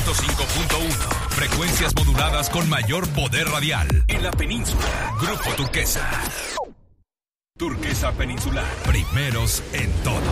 105.1. Frecuencias moduladas con mayor poder radial. En la península, Grupo Turquesa. Turquesa Peninsular. Primeros en todo.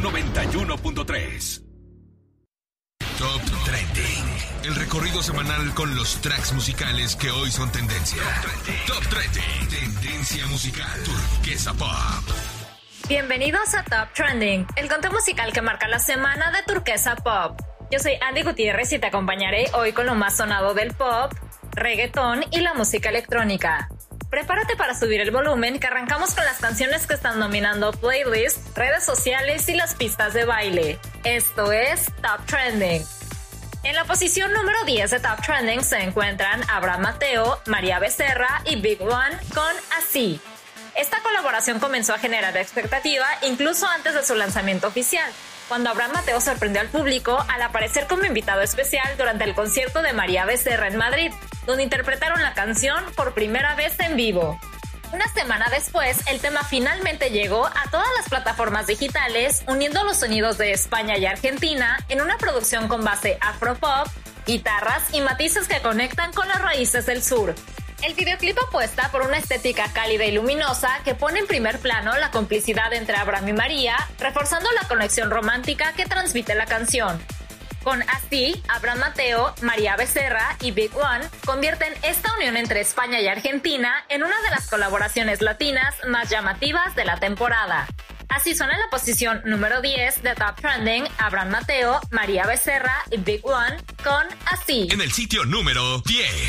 91.3. Top Trending. El recorrido semanal con los tracks musicales que hoy son tendencia. Top Trending. Tendencia musical. Turquesa Pop. Bienvenidos a Top Trending, el conteo musical que marca la semana de Turquesa Pop. Yo soy Andy Gutiérrez y te acompañaré hoy con lo más sonado del pop, reggaetón y la música electrónica. Prepárate para subir el volumen, que arrancamos con las canciones que están dominando playlists, redes sociales y las pistas de baile. Esto es Top Trending. En la posición número 10 de Top Trending se encuentran Abraham Mateo, María Becerra y Big One con Así. Esta colaboración comenzó a generar expectativa incluso antes de su lanzamiento oficial, cuando Abraham Mateo sorprendió al público al aparecer como invitado especial durante el concierto de María Becerra en Madrid, donde interpretaron la canción por primera vez en vivo. Una semana después, el tema finalmente llegó a todas las plataformas digitales, uniendo los sonidos de España y Argentina en una producción con base afropop, guitarras y matices que conectan con las raíces del sur. El videoclip apuesta por una estética cálida y luminosa que pone en primer plano la complicidad entre Abraham y María, reforzando la conexión romántica que transmite la canción. Con Así, Abraham Mateo, María Becerra y Big One convierten esta unión entre España y Argentina en una de las colaboraciones latinas más llamativas de la temporada. Así suena en la posición número 10 de Top Trending Abraham Mateo, María Becerra y Big One con Así. En el sitio número 10.